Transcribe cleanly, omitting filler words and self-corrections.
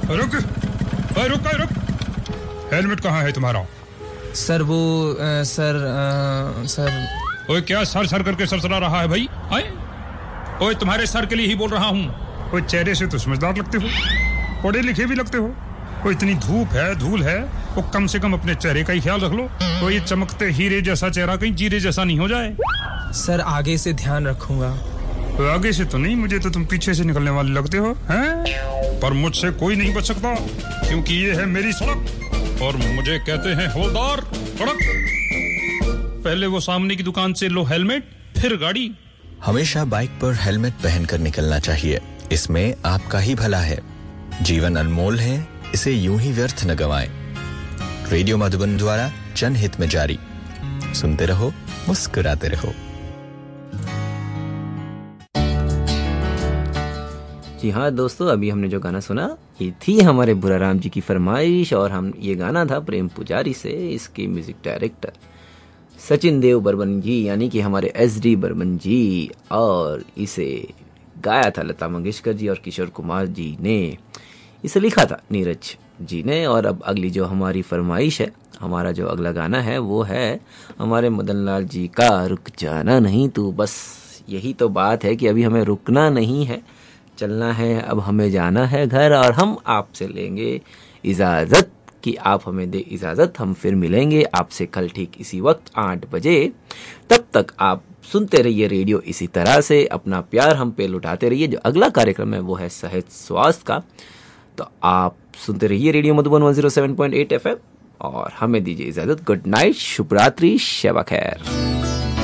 रुक, रुक। हेलमेट कहाँ है तुम्हारा? सर वो सर। ओए क्या सर करके सरसरा रहा है भाई? आए? ओए तुम्हारे सर के लिए ही बोल रहा हूँ। ओए चेहरे से तो समझदार लगते हो, पढ़े लिखे भी लगते हो। ओए इतनी धूप है, धूल है, वो कम से कम अपने चेहरे का ही ख्याल रख लो। तो ये चमकते हीरे जैसा चेहरा कहीं जीरे जैसा नहीं हो जाए। सर आगे से ध्यान रखूंगा। तो आगे से तो नहीं, मुझे तो तुम पीछे से निकलने वाले लगते हो हैं? पर मुझसे कोई नहीं बच सकता, क्योंकि ये है मेरी सड़क और मुझे कहते हैं हवलदार कड़क। पहले वो सामने की दुकान से लो हेलमेट, फिर गाड़ी। हमेशा बाइक पर हेलमेट पहनकर निकलना चाहिए, इसमें आपका ही भला है। जीवन अनमोल है, इसे यूं ही व्यर्थ न गंवाएं। रेडियो मधुबन द्वारा जनहित में जारी। सुनते रहो, मुस्कुराते रहो। जी हाँ दोस्तों, अभी हमने जो गाना सुना ये थी हमारे बुराराम जी की फरमाइश, और हम ये गाना था प्रेम पुजारी से। इसके म्यूजिक डायरेक्टर सचिन देव बर्मन जी, यानी कि हमारे SD बर्मन जी, और इसे गाया था लता मंगेशकर जी और किशोर कुमार जी ने। इसे लिखा था नीरज जी ने। और अब अगली जो हमारी फरमाइश है, हमारा जो अगला गाना है वो है हमारे मदन लाल जी का रुक जाना नहीं तू बस। यही तो बात है कि अभी हमें रुकना नहीं है, चलना है, अब हमें जाना है घर, और हम आपसे लेंगे इजाज़त कि आप हमें दे इजाज़त। हम फिर मिलेंगे आपसे कल ठीक इसी वक्त 8 बजे। तब तक आप सुनते रहिए रेडियो इसी तरह से, अपना प्यार हम पे लुटाते रहिए। जो अगला कार्यक्रम है वो है सेहत स्वास्थ्य का, तो आप सुनते रहिए रेडियो मधुबन 107.8 FM और हमें दीजिए इजाज़त। गुड नाइट, शुभ रात्रि, शब खैर।